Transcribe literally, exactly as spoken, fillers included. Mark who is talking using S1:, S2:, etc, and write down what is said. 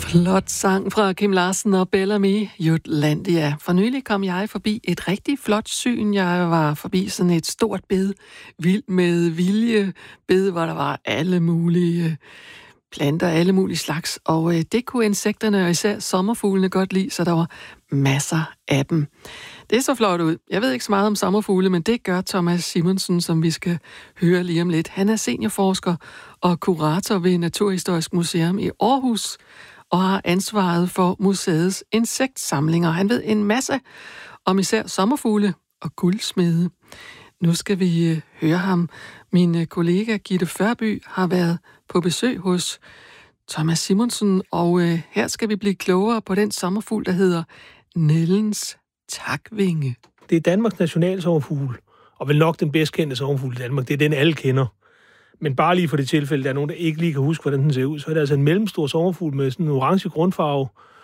S1: Flot sang fra Kim Larsen og Bellamy, Jutlandia. For nylig kom jeg forbi et rigtig flot syn. Jeg var forbi sådan et stort bed, vild med vilje bed, hvor der var alle mulige planter, alle mulige slags. Og øh, det kunne insekterne og især sommerfuglene godt lide, så der var masser af dem. Det så flot ud. Jeg ved ikke så meget om sommerfugle, men det gør Thomas Simonsen, som vi skal høre lige om lidt. Han er seniorforsker og kurator ved Naturhistorisk Museum i Aarhus, og har ansvaret for museets insektsamlinger. Han ved en masse om især sommerfugle og guldsmede. Nu skal vi høre ham. Min kollega Gitte Førby har været på besøg hos Thomas Simonsen, og her skal vi blive klogere på den sommerfugl, der hedder Nellens takvinge.
S2: Det er Danmarks nationalsommerfugl, og vel nok den bedst kendte sommerfugl i Danmark. Det er den, alle kender. Men bare lige for det tilfælde, der er nogen, der ikke lige kan huske, hvordan den ser ud, så er det altså en mellemstor sommerfugl med sådan en orange grundfarve,